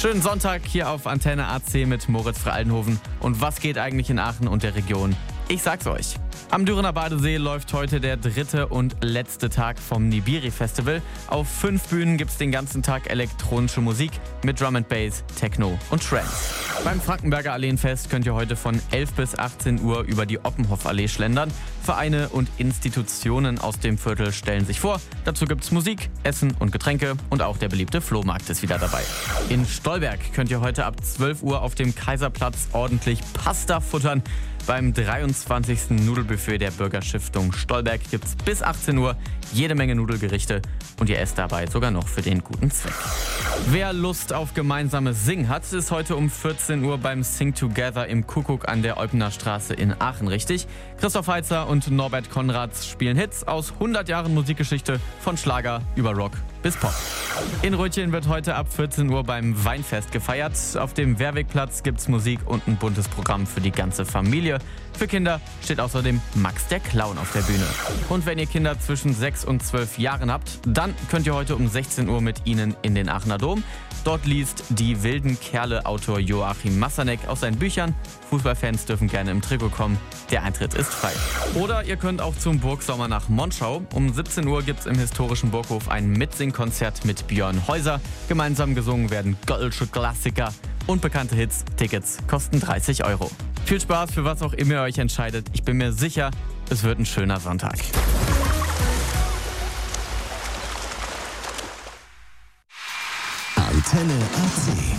Schönen Sonntag hier auf Antenne AC mit Moritz Frey-Aldenhoven. Und was geht eigentlich in Aachen und der Region? Ich sag's euch. Am Dürener Badesee läuft heute der 3. und letzte Tag vom Nibiri Festival. Auf 5 Bühnen gibt's den ganzen Tag elektronische Musik mit Drum and Bass, Techno und Trance. Beim Frankenberger Alleenfest könnt ihr heute von 11 bis 18 Uhr über die Oppenhoff-Allee schlendern. Vereine und Institutionen aus dem Viertel stellen sich vor. Dazu gibt's Musik, Essen und Getränke und auch der beliebte Flohmarkt ist wieder dabei. In Stolberg könnt ihr heute ab 12 Uhr auf dem Kaiserplatz ordentlich Pasta futtern. Beim 23. Nudelbuffet der Bürgerstiftung Stolberg gibt's bis 18 Uhr jede Menge Nudelgerichte und ihr esst dabei sogar noch für den guten Zweck. Wer Lust auf gemeinsames Singen hat, ist heute um 14 Uhr beim Sing Together im Kuckuck an der Eupener Straße in Aachen richtig. Christoph Heitzer und Norbert Konrads spielen Hits aus 100 Jahren Musikgeschichte von Schlager über Rock bis Pop. In Rötchen wird heute ab 14 Uhr beim Weinfest gefeiert. Auf dem Wehrwegplatz gibt's Musik und ein buntes Programm für die ganze Familie. Für Kinder steht außerdem Max der Clown auf der Bühne. Und wenn ihr Kinder zwischen 6 und 12 Jahren habt, dann könnt ihr heute um 16 Uhr mit ihnen in den Aachener Dom. Dort liest die wilden Kerle-Autor Joachim Massanek aus seinen Büchern. Fußballfans dürfen gerne im Trikot kommen. Der Eintritt ist frei. Oder ihr könnt auch zum Burgsommer nach Monschau. Um 17 Uhr gibt's im historischen Burghof ein Mitsingkonzert mit Björn Häuser. Gemeinsam gesungen werden Gölsche Klassiker und bekannte Hits. Tickets kosten 30 Euro. Viel Spaß für was auch immer ihr euch entscheidet. Ich bin mir sicher, es wird ein schöner Sonntag. Antenne AC.